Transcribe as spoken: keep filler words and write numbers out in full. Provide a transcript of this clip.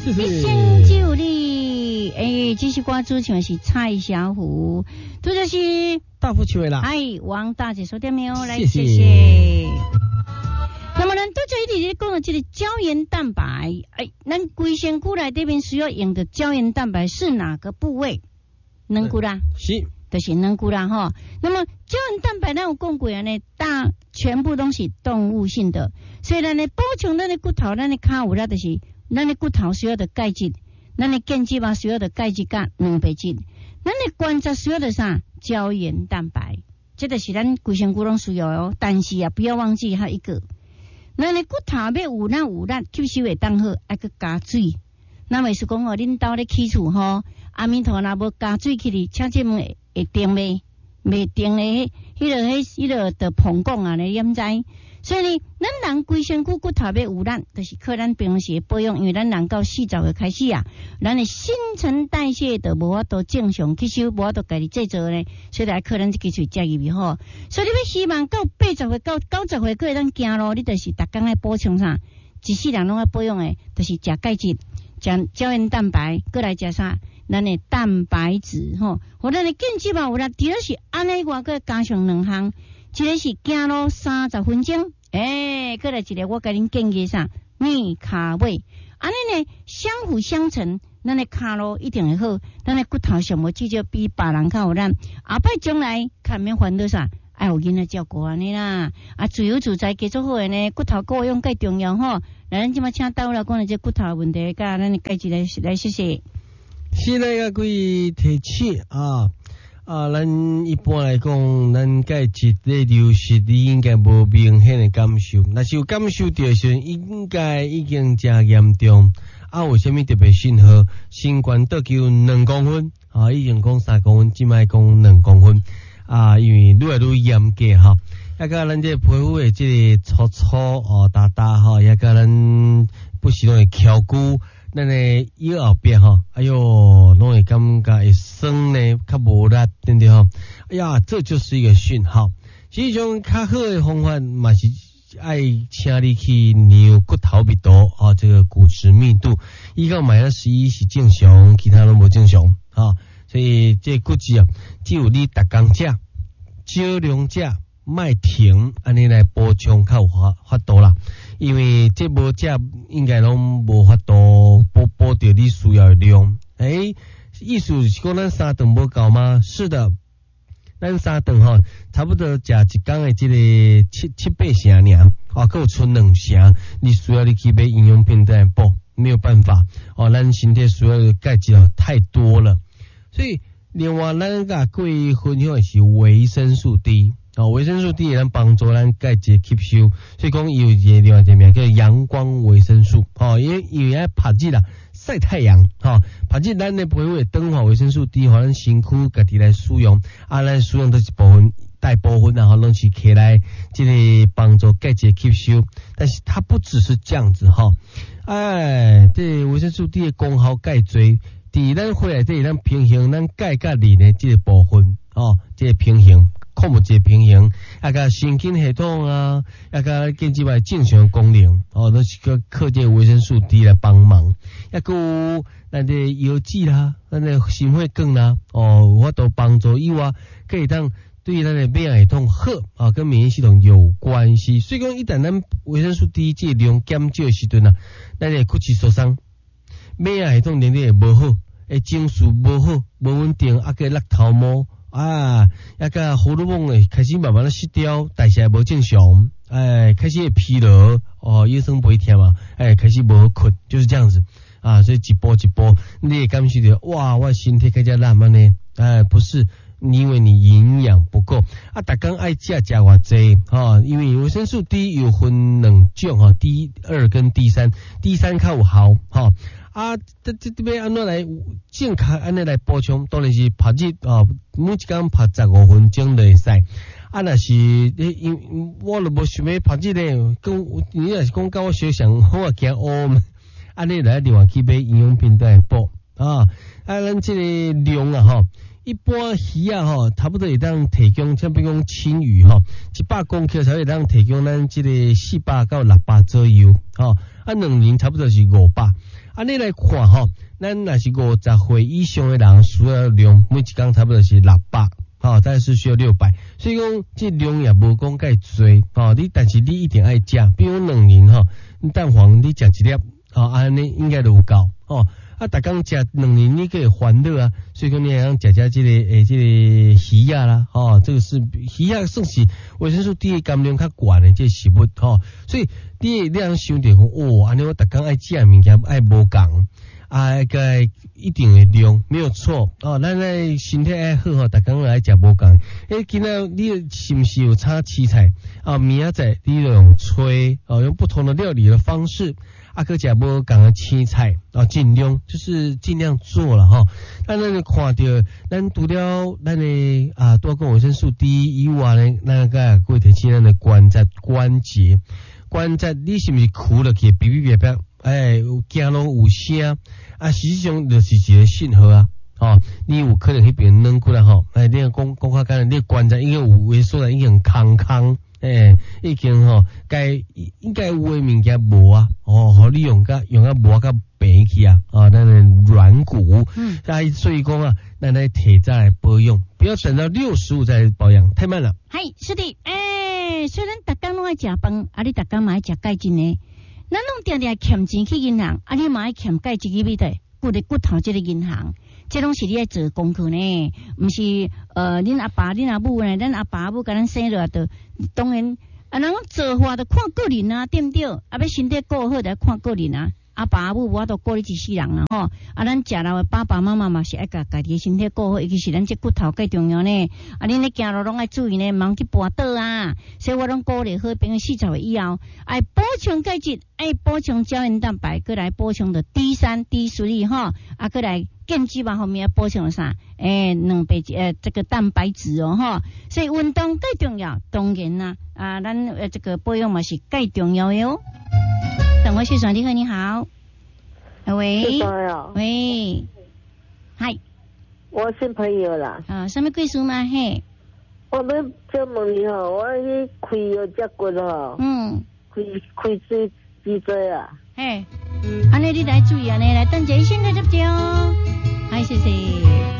谢谢。 一生只有你，哎，这首歌主唱是蔡小虎，这就是大福球啦。 哎，王大姐说的没有？来， 谢谢。 谢谢。那么，咱都在一直讲的这个胶原蛋白，哎，咱规身躯内这边需要用的胶原蛋白是哪个部位？软骨啦， 是， 就是软骨啦哈。那么胶原蛋白，咱有讲过呢，大全部都是动物性的，所以咱呢补充咱的骨头，咱的骹有啦，就是咱的骨头需要的钙质，咱的腱肌嘛需要的钙质甲蛋白质，咱的关节需要的啥？胶原蛋白，这就是咱规身躯拢需要哦。但是啊，不要忘记还有一个。咱的骨头要有咱有咱吸收会当好，还去加水。那么是讲哦，恁兜咧起厝吼，阿弥陀若无加水起哩，请问会会定未？未定咧，迄个迄迄个的膨胀啊，你毋知？所以呢，咱人规身躯骨头要有咱，就是靠咱平时保养，因为咱人到四十岁开始啊，咱的新陈代谢都无法度正常吸收，无法度家己制造呢，所以来靠咱这个水食入去吼。所以你要希望到八十岁到九十岁，可以咱行路，你就是逐工来补充啥？一世人拢要保养诶，就是食钙质、食胶原蛋白，过来食啥？咱的蛋白质吼，或咱的腱肌嘛有啦，除了是安尼外，个加上两项，一个是行路三十分钟，诶，过来一个我甲恁建议啥？密卡位，安尼呢相辅相成，咱的骹路一定会好，咱的骨头上无至少比别人较有咱，后摆将来看免烦恼啥，爱有囡仔照顾安尼啦，啊自由自在继续好诶呢，骨头够用介重要吼，来咱即马请倒来讲的这骨头问题，甲咱的钙质来来谢谢。 现在要可以提醒啊啊，咱一般来讲，咱钙质的流失，你应该无明显的感受。若是有感受到时，应该已经真严重。啊，有啥物特别信号？新冠倒球两公分啊，以前讲三公分，即摆讲两公分啊，因为愈来愈严格哈。也甲咱这皮肤的这个粗粗哦、大大哈，也甲咱不时拢会翘骨。咱的腰后边吼，哎哟，拢会感觉会酸呢，较无力，对不对吼？哎呀，这就是一个讯号。其实种较好的方法嘛是爱请你去量骨头密度啊，这个骨质密度，伊到买了十一是正常，其他拢无正常啊。所以这骨质啊，只有你逐工食，少量食，莫停，安尼来补充较有法法度啦。因为这无食应该拢无法度补补到你需要的量。诶、欸，意思是讲咱三顿无够吗？是的，咱三顿吼，差不多食一工的这个七七八成尔，啊，还有剩两成，你需要你去买营养品再补，没有办法哦，咱身体需要的钙质哦太多了，所以另外咱甲各位分享的是维生素 D。哦，维生素 D 能帮助咱钙质吸收，所以讲有一个另外一个名叫阳光维生素。哦，因为因为爱晒日啦，晒太阳，哈、哦，晒日咱的皮肤会灯化维生素 D， 互咱身躯家己来使用，啊，咱使用都是部分大部分然后拢是起来这个帮助钙质吸收，但是它不只是这样子哈、哦，哎，这维生素 D 的功效介多，伫咱血内底咱平衡咱钙甲磷的这个部分，哦，这个平衡。控制一个平衡，啊个神经系统啊，啊个建基外正常功能，哦，都是个靠这维生素 D 来帮忙。啊个咱的腰子啦，咱的心血管啦，哦，我都帮助以外，可以当对咱的免疫系统好啊，跟免疫系统有关系。所以讲，一旦咱维生素 D 这量减少的时阵啊，咱的骨质疏松，免疫系统能力会无好，诶，情绪无好，无稳定，啊个落头毛。啊，那个荷尔蒙诶开始慢慢的失调，代谢无正常，哎，开始会疲劳，哦，腰酸背痛嘛，哎，开始无好困，就是这样子啊，所以一步一步，你也感觉到哇，我身体开始烂漫呢，哎，不是。因为你营养不够啊，逐工爱食食偌济哈，因为维生素 D 有分两种哈 ，D 二跟 D 三 ，D 三较有效哈啊，这这这边安怎来健康安尼来补充，当然是晒日啊，每一工晒十五分钟就会使。啊，若是你因我都无想要晒日咧，讲你若是讲甲我相像，我惊乌嘛，安尼来另外去买营养品来补啊，啊，咱这个量啊吼。 一般鱼啊吼，差不多会当提供，像比如讲青鱼吼，一百公克才会当提供咱这个四百到六百左右，吼，啊两年差不多是五百。啊，你来看吼，咱若是五十岁以上的人需要量，每一工差不多是六百。哦，但是需要六百，所以讲这量也无讲介多哦。你但是你一定爱食，比如两年吼，蛋黄你食一粒，哦，安尼应该就有够哦。啊，逐工食两年你可以欢乐啊，所以讲你也通食食这个诶，这个鱼啊啦，哦，这个是鱼啊算是维生素 D 的含量较悬的这个食物吼，所以你你通想着讲，哦，安尼我逐工爱食物件爱无共。啊，个一定的量没有错哦，咱咧身体爱好吼，逐工来食无共。诶，今仔你是毋是有炒青菜？啊，明仔载你就用炊哦，用不同的料理的方式，啊，个食无共的青菜啊，尽量就是尽量做了哈。咱咱看到咱除了咱的啊多个维生素 D 以外呢，咱个会提起咱的关节关节关节，你是毋是苦了去哔哔哔哔？哎，走路有声啊，实际上就是一个信号啊。哦，你有可能迄边软骨啦吼，哎，你讲讲较简单，你关节已经有萎缩啦，已经空空，哎，已经吼该应该有诶物件无啊，哦，互你用甲用甲无甲平去啊，啊，咱诶软骨，嗯，啊，所以讲啊，咱来提早来保养，不要等到六十五再保养，太慢了。 系是的，哎，虽然逐工拢爱食饭，啊，你逐工嘛爱食钙质呢。咱拢定定欠钱去银行，啊，你嘛爱欠钙质去边的，骨的骨头这个银行，这拢是你爱做功课呢，毋是呃，恁阿爸恁阿母呢，咱阿爸阿母甲咱生落的，当然啊，人做法就看个人啊，对不对？啊，要身体顾好，就看个人啊。阿爸阿母无法度顾你一世人啦吼，啊，咱食老的爸爸妈妈嘛是爱甲家己的身体顾好，尤其是咱这骨头最重要呢。啊，恁咧行路拢爱注意呢，唔通去跌倒啊。所以我拢鼓励好朋友四十岁以后，爱补充钙质，爱补充胶原蛋白，过来补充的 D 三 D 四吼，啊，过来健肌嘛后面要补充啥？诶、欸，两倍呃这个蛋白质哦吼。所以运动最重要，当然啦，啊，咱呃这个保养嘛是最重要的哦。等我去转，你好，你好，喂，喂，嗨， 我新朋友啦， 啊，什么贵属吗？嘿， 我们这问你吼，我去开有只骨吼，嗯，开开最脊椎啊， 嘿，安尼你来注意安尼来等一下先来接接哦，嗨，谢谢。